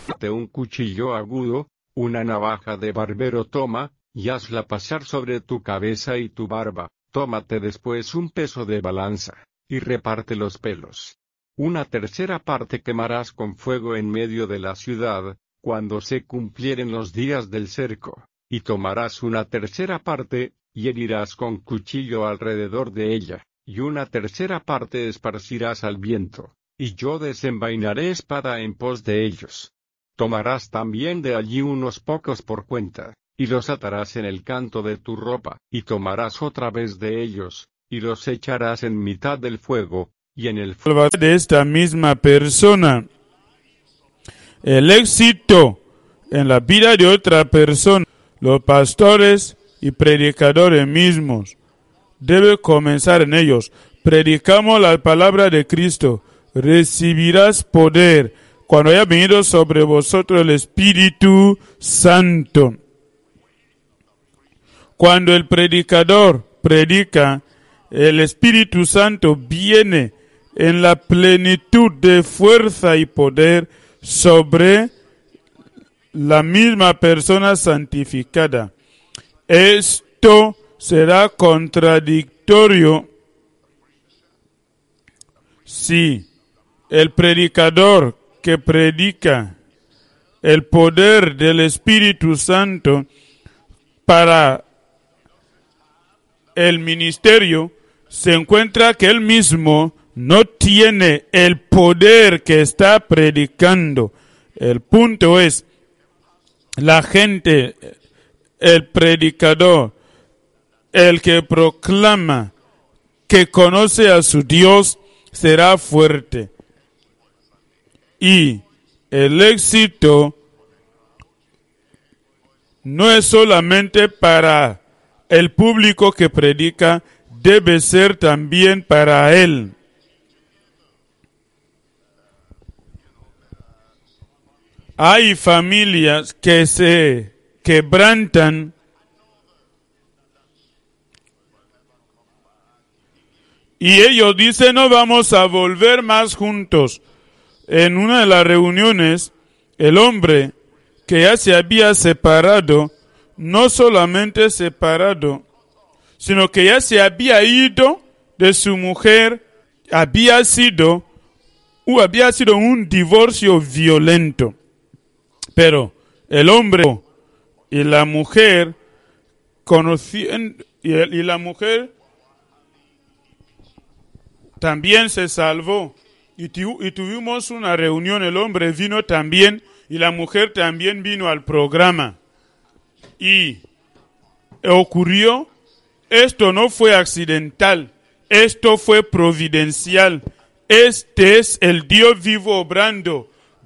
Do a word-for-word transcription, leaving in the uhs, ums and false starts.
un cuchillo agudo, una navaja de barbero toma, y hazla pasar sobre tu cabeza y tu barba. Tómate después un peso de balanza, y reparte los pelos. Una tercera parte quemarás con fuego en medio de la ciudad, cuando se cumplieren los días del cerco, y tomarás una tercera parte, y herirás con cuchillo alrededor de ella, y una tercera parte esparcirás al viento, y yo desenvainaré espada en pos de ellos. Tomarás también de allí unos pocos por cuenta, y los atarás en el canto de tu ropa, y tomarás otra vez de ellos, y los echarás en mitad del fuego, y en el fuego de esta misma persona. El éxito en la vida de otra persona, los pastores y predicadores mismos, debe comenzar en ellos. Predicamos la palabra de Cristo. Recibirás poder cuando haya venido sobre vosotros el Espíritu Santo. Cuando el predicador predica, el Espíritu Santo viene en la plenitud de fuerza y poder sobre la misma persona santificada. Esto será contradictorio si el predicador que predica el poder del Espíritu Santo para el ministerio se encuentra que él mismo no tiene el poder que está predicando. El punto es, la gente, el predicador, el que proclama que conoce a su Dios, será fuerte. Y el éxito no es solamente para el público que predica, debe ser también para él. Hay familias que se quebrantan y ellos dicen no vamos a volver más juntos. En una de las reuniones, el hombre que ya se había separado, no solamente separado, sino que ya se había ido de su mujer, había sido, o había sido un divorcio violento. Pero el hombre y la mujer conocían, y, el, y la mujer también se salvó. Y, tu, y tuvimos una reunión, el hombre vino también y la mujer también vino al programa. Y ocurrió, esto no fue accidental, esto fue providencial. Este es el Dios vivo obrando